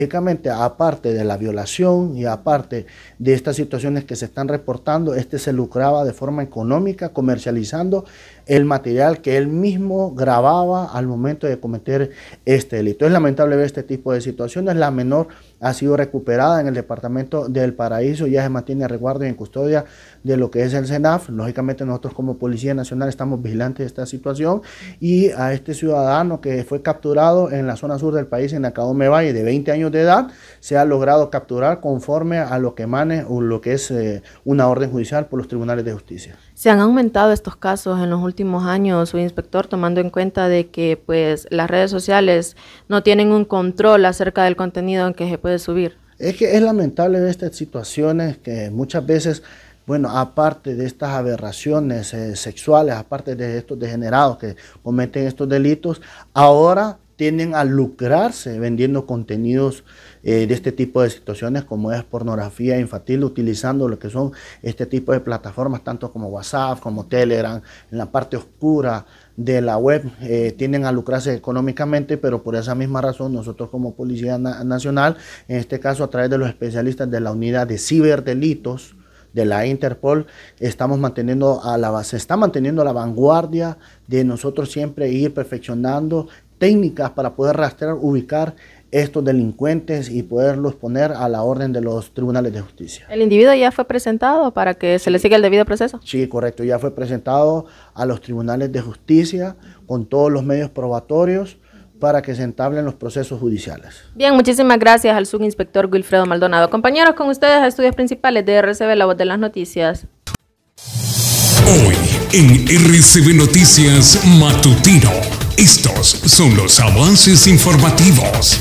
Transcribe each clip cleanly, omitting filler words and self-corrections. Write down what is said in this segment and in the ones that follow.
Lógicamente, aparte de la violación y aparte de estas situaciones que se están reportando, se lucraba de forma económica comercializando el material que él mismo grababa al momento de cometer este delito. Es lamentable ver este tipo de situaciones. La menor ha sido recuperada en el departamento del Paraíso, ya se mantiene a resguardo y en custodia de lo que es el SENAF. Lógicamente nosotros como Policía Nacional estamos vigilantes de esta situación, y a este ciudadano que fue capturado en la zona sur del país, en Acabome Valle, de 20 años de edad, se ha logrado capturar conforme a lo que emane o lo que es una orden judicial por los tribunales de justicia. ¿Se han aumentado estos casos en los últimos años, subinspector, tomando en cuenta de que pues las redes sociales no tienen un control acerca del contenido en que se puede subir? Es que es lamentable ver estas situaciones que muchas veces, bueno, aparte de estas aberraciones sexuales, aparte de estos degenerados que cometen estos delitos, ahora tienden a lucrarse vendiendo contenidos de este tipo de situaciones, como es pornografía infantil, utilizando lo que son este tipo de plataformas, tanto como WhatsApp, como Telegram, en la parte oscura de la web, tienden a lucrarse económicamente, pero por esa misma razón nosotros como Policía Nacional, en este caso a través de los especialistas de la unidad de ciberdelitos de la Interpol, se está manteniendo a la vanguardia de nosotros siempre ir perfeccionando técnicas para poder rastrear, ubicar estos delincuentes y poderlos poner a la orden de los tribunales de justicia. ¿El individuo ya fue presentado para que se le siga el debido proceso? Sí, correcto, ya fue presentado a los tribunales de justicia con todos los medios probatorios para que se entablen los procesos judiciales. Bien, muchísimas gracias al subinspector Wilfredo Maldonado. Compañeros, con ustedes a Estudios Principales de RCB, la voz de las noticias. Hoy en RCB Noticias Matutino, estos son los avances informativos.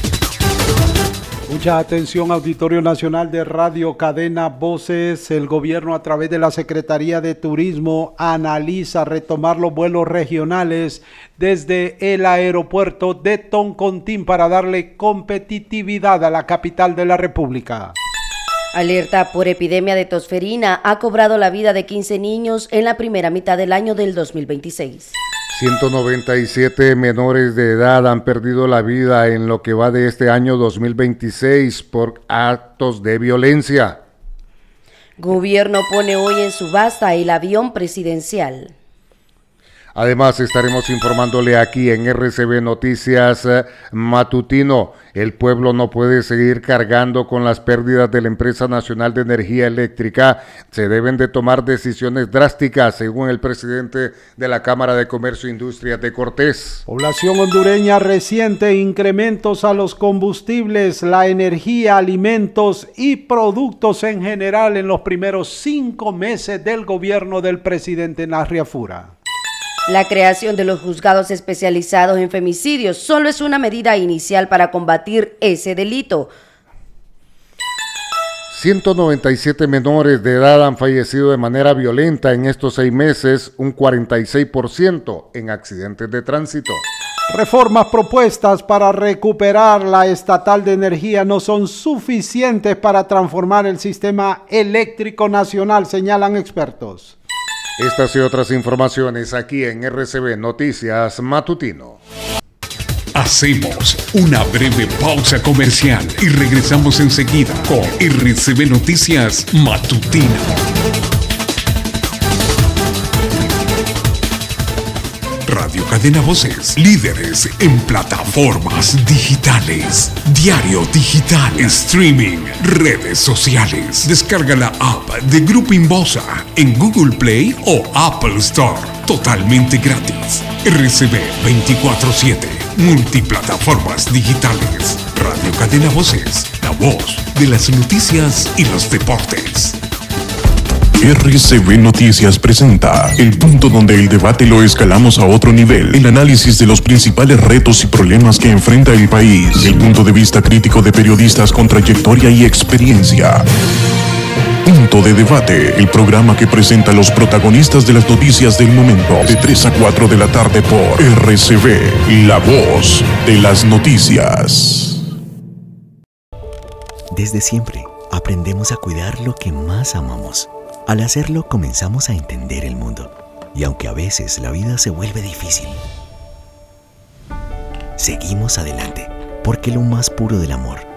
Mucha atención, Auditorio Nacional de Radio Cadena Voces. El gobierno, a través de la Secretaría de Turismo, analiza retomar los vuelos regionales desde el aeropuerto de Toncontín para darle competitividad a la capital de la República. Alerta por epidemia de tosferina ha cobrado la vida de 15 niños en la primera mitad del año del 2026. 197 menores de edad han perdido la vida en lo que va de este año 2026 por actos de violencia. Gobierno pone hoy en subasta el avión presidencial. Además, estaremos informándole aquí en RCB Noticias Matutino. El pueblo no puede seguir cargando con las pérdidas de la Empresa Nacional de Energía Eléctrica. Se deben de tomar decisiones drásticas, según el presidente de la Cámara de Comercio e Industrias de Cortés. Población hondureña resiente incrementos a los combustibles, la energía, alimentos y productos en general en los primeros 5 meses del gobierno del presidente Narria Fura. La creación de los juzgados especializados en femicidios solo es una medida inicial para combatir ese delito. 197 menores de edad han fallecido de manera violenta en estos 6 meses, un 46% en accidentes de tránsito. Reformas propuestas para recuperar la estatal de energía no son suficientes para transformar el sistema eléctrico nacional, señalan expertos. Estas y otras informaciones aquí en RCB Noticias Matutino. Hacemos una breve pausa comercial y regresamos enseguida con RCB Noticias Matutino. Radio Cadena Voces, líderes en plataformas digitales, diario digital, streaming, redes sociales. Descarga la app de Grupo Inbosa en Google Play o Apple Store, totalmente gratis. RCB 24/7, multiplataformas digitales. Radio Cadena Voces, la voz de las noticias y los deportes. RCB Noticias presenta el punto donde el debate lo escalamos a otro nivel, el análisis de los principales retos y problemas que enfrenta el país, el punto de vista crítico de periodistas con trayectoria y experiencia. Punto de Debate, el programa que presenta a los protagonistas de las noticias del momento, de 3 a 4 de la tarde por RCB, la voz de las noticias. Desde siempre, aprendemos a cuidar lo que más amamos. Al hacerlo, comenzamos a entender el mundo. Y aunque a veces la vida se vuelve difícil, seguimos adelante, porque lo más puro del amor